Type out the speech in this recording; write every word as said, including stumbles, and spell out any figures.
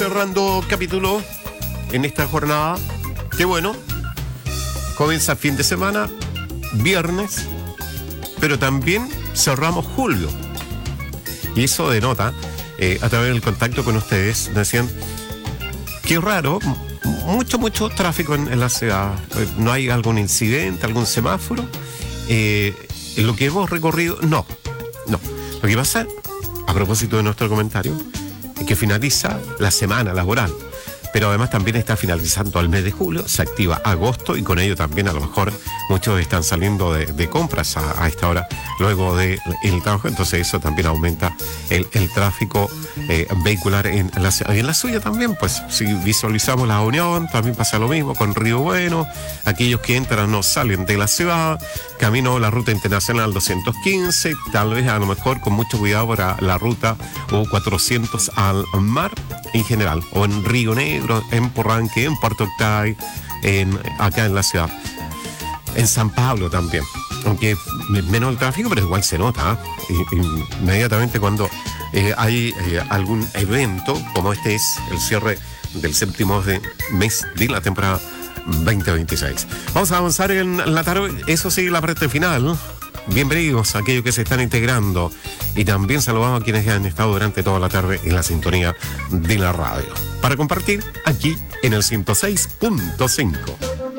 Cerrando capítulo en esta jornada. Qué bueno. Comienza fin de semana, viernes, pero también cerramos julio. Y eso denota, eh, a través del contacto con ustedes, decían, qué raro, mucho, mucho tráfico en, en la ciudad. No hay algún incidente, algún semáforo. Eh, en lo que hemos recorrido, no, no. Lo que pasa, a propósito de nuestro comentario, es que finaliza la semana laboral, pero además también está finalizando el mes de julio, se activa agosto y con ello también a lo mejor muchos están saliendo de, de compras a, a esta hora luego del trabajo, entonces eso también aumenta el, el tráfico eh, vehicular en la ciudad. Y en la suya también, pues si visualizamos la Unión, también pasa lo mismo con Río Bueno, aquellos que entran no salen de la ciudad, camino la ruta internacional doscientos quince, tal vez a lo mejor con mucho cuidado para la ruta o cuatrocientos al mar en general, o en Río Negro, en Porranque, en Puerto Octay, en, acá en la ciudad. En San Pablo también, aunque menos el tráfico, pero igual se nota, ¿eh? y, y inmediatamente cuando eh, hay eh, algún evento, como este es el cierre del séptimo de mes de la temporada veinte veintiséis. Vamos a avanzar en la tarde, eso sí, la parte final. Bienvenidos a aquellos que se están integrando y también saludamos a quienes han estado durante toda la tarde en la sintonía de la radio para compartir aquí en el ciento seis punto cinco.